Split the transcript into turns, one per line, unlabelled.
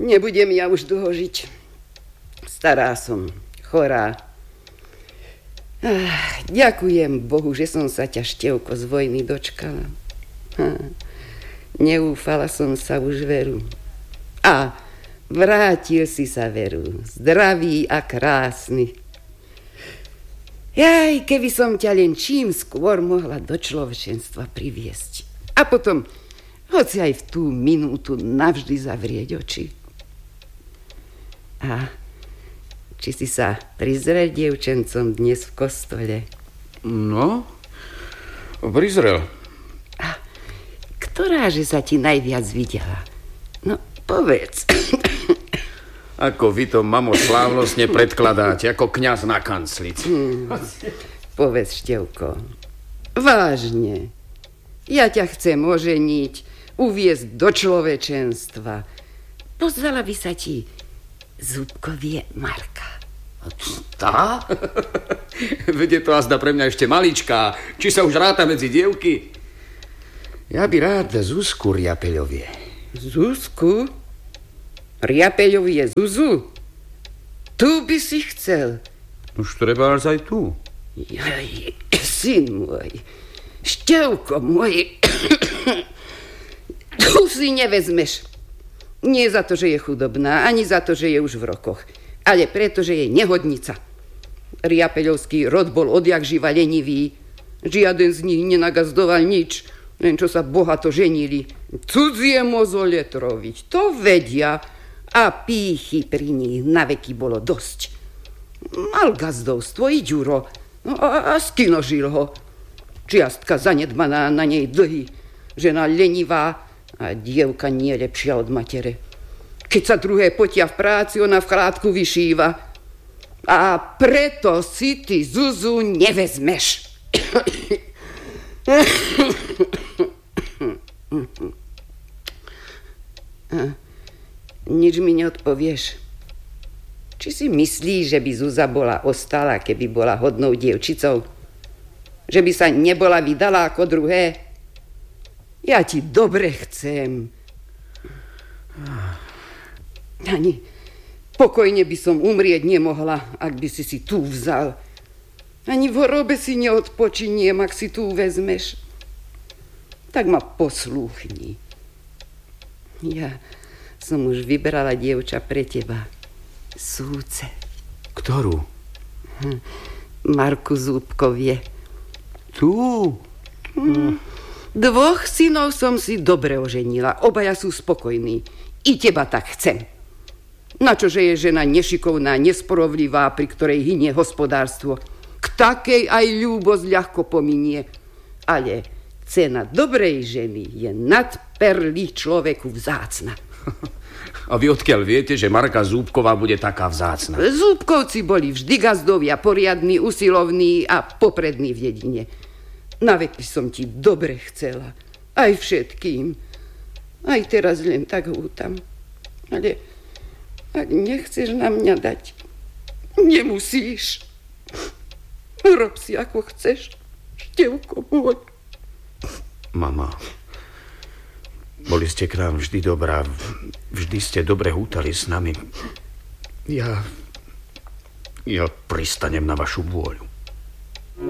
Nebudem ja už dlho žiť. Stará som, chorá. Ďakujem Bohu, že som sa ťa, Števko, z vojny dočkala. Neúfala som sa už Veru. A vrátil si sa, Veru, zdravý a krásny. Jaj, keby som ťa len čím skôr mohla do človečenstva priviesť. A potom, hoci aj v tú minútu, navždy zavrieť oči. A či si sa prizrel dievčencom dnes v kostole?
No, prizrel.
A ktoráže sa ti najviac videla? No, povedz.
Ako vy to, mamo, slávnostne predkladáte, ako kňaz na kanclici.
Povedz, Števko, vážne. Ja ťa chcem oženiť, uviesť do človečenstva. Pozvala by sa ti Zúbkovie Marka.
Tá? Veď je to azda pre mňa ešte maličká. Či sa už ráta medzi dievky? Ja by rád Zuzku Riapeľovie.
Zuzku? Riapeľovie Zuzu? Tu by si chcel.
Už treba aj tu.
Jaj, syn môj, Števko môj, tu si nevezmeš. Nie za to, že je chudobná, ani za to, že je už v rokoch, ale preto, že je nehodnica. Riapeľovský rod bol odjak živa lenivý. Žiaden z nich nenagazdoval nič, len čo sa bohato ženili. Cudzie mozole troviť, to vedia. A pýchy pri nich naveky bolo dosť. Mal gazdovstvo i Ďuro, a skinožil ho. Čiastka zanedbaná, na nej dlhy, žena lenivá, a dievka nie lepšia od matere. Keď sa druhé potia v práci, ona v chládku vyšíva. A preto si ty Zuzu nevezmeš. Nič mi neodpovieš. Či si myslíš, že by Zuza bola ostala, keby bola hodnou dievčicou? Že by sa nebola vydala ako druhé? Ja ti dobre chcem. Ani pokojne by som umrieť nemohla, ak by si tu vzal. Ani v hrobe si neodpočiniem, ak si tu vezmeš. Tak ma poslúchni. Ja som už vybrala dievča pre teba. Súce.
Ktorú?
Marku Zúbkovie.
Tu?
Dvoch synov som si dobre oženila. Obaja sú spokojní. I teba tak chcem. Načože je žena nešikovná, nesporovlivá, pri ktorej hynie hospodárstvo. K takej aj ľúbosť ľahko pominie. Ale cena dobrej ženy je nad perly človeku vzácna.
A vy odkiaľ viete, že Marka Zúbková bude taká vzácna?
Zúbkovci boli vždy gazdovia, poriadni, usilovní a poprední v dedine. Naveky som ti dobre chcela. Aj všetkým. Aj teraz len tak hútam. Ale ak nechceš na mňa dať, nemusíš. Rob si, ako chceš, Števko môj.
Mama, boli ste k nám vždy dobrá. Vždy ste dobre hútali s nami. Ja pristanem na vašu vôľu.